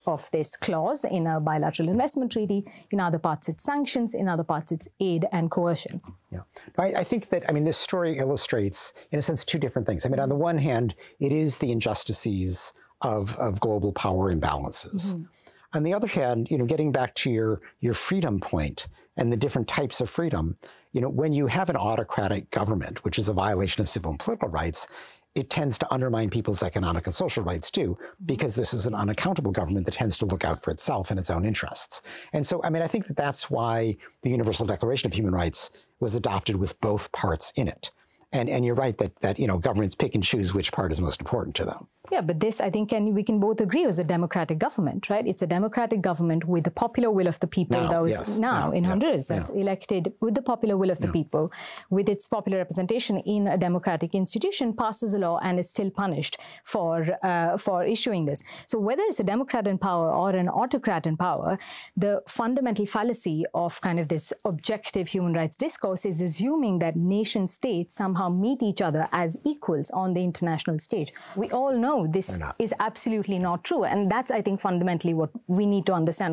of this clause in a bilateral investment treaty. In other parts, it's sanctions. In other parts, it's aid and coercion. Yeah, I think that, this story illustrates, in a sense, two different things. On the one hand, it is the injustices of global power imbalances. Mm-hmm. On the other hand, getting back to your freedom point and the different types of freedom, when you have an autocratic government, which is a violation of civil and political rights, it tends to undermine people's economic and social rights too, because this is an unaccountable government that tends to look out for itself and its own interests. And so, I think that that's why the Universal Declaration of Human Rights was adopted with both parts in it. And you're right that governments pick and choose which part is most important to them. Yeah, but this, I think, we can both agree, is a democratic government, right? It's a democratic government with the popular will of the people in Honduras that's elected with the popular will of the people, with its popular representation in a democratic institution, passes a law and is still punished for issuing this. So whether it's a Democrat in power or an autocrat in power, the fundamental fallacy of kind of this objective human rights discourse is assuming that nation states somehow meet each other as equals on the international stage. We all know this is absolutely not true. And that's, I think, fundamentally what we need to understand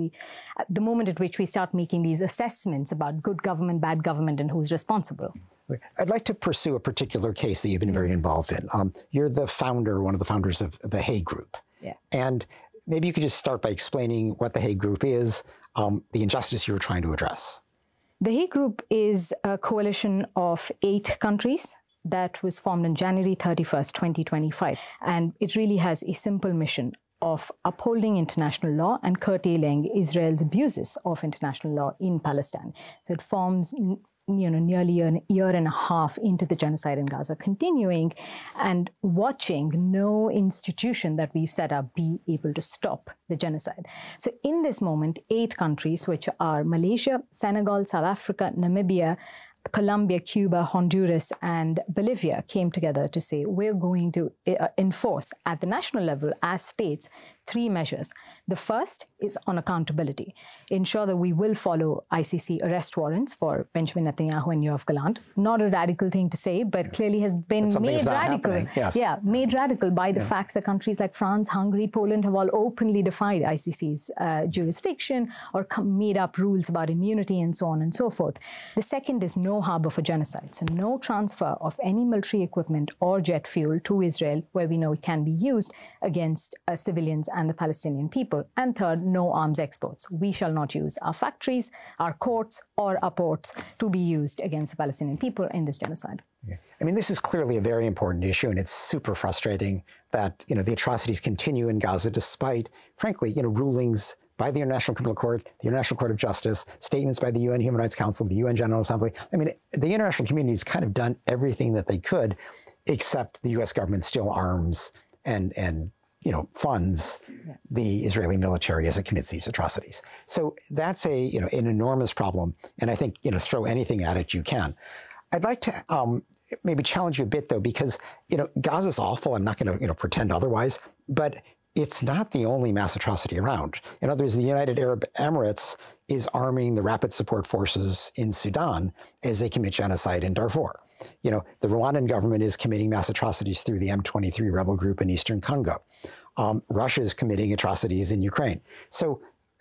the moment at which we start making these assessments about good government, bad government, and who's responsible. I'd like to pursue a particular case that you've been very involved in. You're one of the founders of the Hague Group. Yeah. And maybe you could just start by explaining what the Hague Group is, the injustice you were trying to address. The Hague Group is a coalition of 8 countries that was formed on January 31st, 2025. And it really has a simple mission of upholding international law and curtailing Israel's abuses of international law in Palestine. So it forms nearly a year and a half into the genocide in Gaza, continuing and watching no institution that we've set up be able to stop the genocide. So in this moment, 8 countries, which are Malaysia, Senegal, South Africa, Namibia, Colombia, Cuba, Honduras, and Bolivia came together to say, we're going to enforce at the national level as states 3 measures. The first is on accountability. Ensure that we will follow ICC arrest warrants for Benjamin Netanyahu and Yoav Gallant. Not a radical thing to say, but clearly has been made radical. Yes. Yeah, made radical by the fact that countries like France, Hungary, Poland have all openly defied ICC's jurisdiction or made up rules about immunity and so on and so forth. The second is no harbor for genocide. So no transfer of any military equipment or jet fuel to Israel where we know it can be used against civilians and the Palestinian people. And third, no arms exports. We shall not use our factories, our courts, or our ports to be used against the Palestinian people in this genocide. Yeah. This is clearly a very important issue, and it's super frustrating that, the atrocities continue in Gaza despite, frankly, rulings by the International Criminal Court, the International Court of Justice, statements by the UN Human Rights Council, the UN General Assembly. The international community has kind of done everything that they could, except the U.S. government still arms and funds the Israeli military as it commits these atrocities. So that's an enormous problem. And I think, throw anything at it you can. I'd like to maybe challenge you a bit, though, because, Gaza's awful. I'm not going to pretend otherwise, but it's not the only mass atrocity around. In other words, the United Arab Emirates is arming the Rapid Support Forces in Sudan as they commit genocide in Darfur. The Rwandan government is committing mass atrocities through the M23 rebel group in eastern Congo. Russia is committing atrocities in Ukraine. So,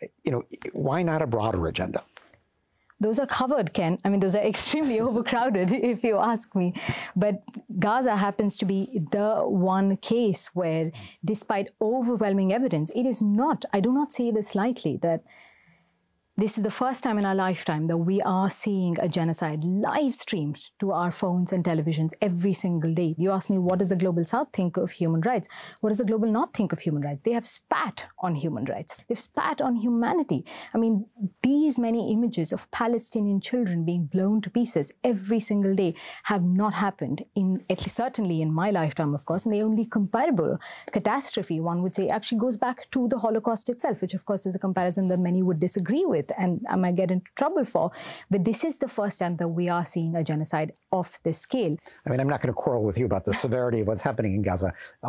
why not a broader agenda? Those are covered, Ken. Those are extremely overcrowded, if you ask me. But Gaza happens to be the one case where, despite overwhelming evidence, it is not, I do not say this lightly, that this is the first time in our lifetime that we are seeing a genocide live streamed to our phones and televisions every single day. You ask me, what does the Global South think of human rights? What does the Global North think of human rights? They have spat on human rights. They've spat on humanity. These many images of Palestinian children being blown to pieces every single day have not happened, at least certainly in my lifetime, of course. And the only comparable catastrophe, one would say, actually goes back to the Holocaust itself, which, of course, is a comparison that many would disagree with and I might get into trouble for. But this is the first time that we are seeing a genocide of this scale. I'm not going to quarrel with you about the severity of what's happening in Gaza.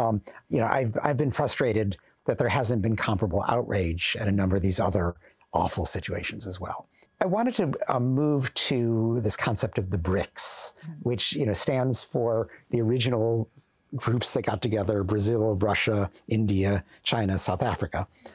I've been frustrated that there hasn't been comparable outrage at a number of these other awful situations as well. I wanted to move to this concept of the BRICS, which stands for the original groups that got together: Brazil, Russia, India, China, South Africa.